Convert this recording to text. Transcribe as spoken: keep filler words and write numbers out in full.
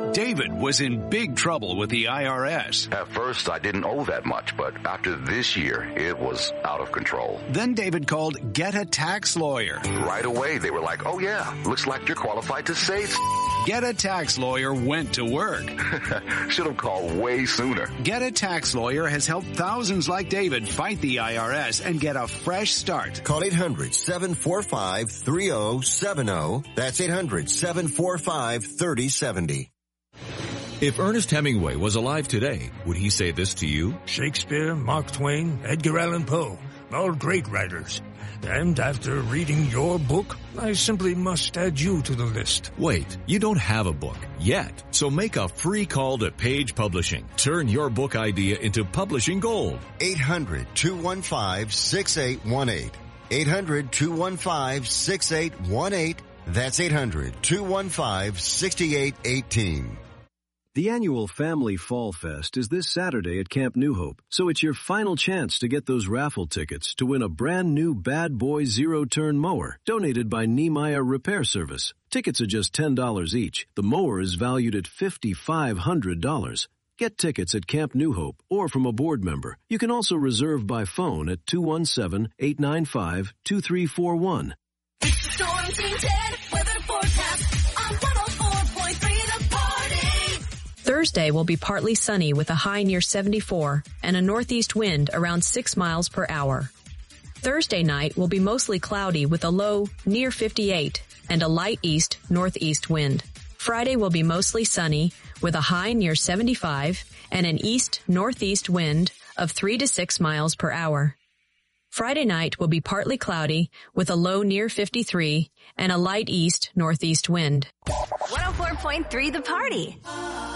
David was in big trouble with the I R S. At first, I didn't owe that much, but after this year, it was out of control. Then David called Get a Tax Lawyer. Right away, they were like, oh yeah, looks like you're qualified to save. Get a Tax Lawyer went to work. Should have called way sooner. Get a Tax Lawyer has helped thousands like David fight the I R S and get a fresh start. Call eight hundred, seven four five, three oh seven oh. That's eight hundred, seven four five, three oh seven oh. If Ernest Hemingway was alive today, would he say this to you? Shakespeare, Mark Twain, Edgar Allan Poe, all great writers. And after reading your book, I simply must add you to the list. Wait, you don't have a book yet. So make a free call to Page Publishing. Turn your book idea into publishing gold. eight hundred, two one five, six eight one eight. eight hundred, two one five, six eight one eight. That's eight hundred, two one five, six eight one eight. The annual Family Fall Fest is this Saturday at Camp New Hope, so it's your final chance to get those raffle tickets to win a brand new Bad Boy Zero-Turn mower donated by Niemeyer Repair Service. Tickets are just ten dollars each. The mower is valued at five thousand five hundred dollars. Get tickets at Camp New Hope or from a board member. You can also reserve by phone at two one seven, eight nine five, two three four one. Storm Team ten, weather forecast on one oh four point three The Party. Thursday will be partly sunny with a high near seventy-four and a northeast wind around six miles per hour. Thursday night will be mostly cloudy with a low near fifty-eight and a light east-northeast wind. Friday will be mostly sunny with a high near seventy-five and an east-northeast wind of three to six miles per hour. Friday night will be partly cloudy with a low near fifty-three and a light east-northeast wind. one oh four point three The Party.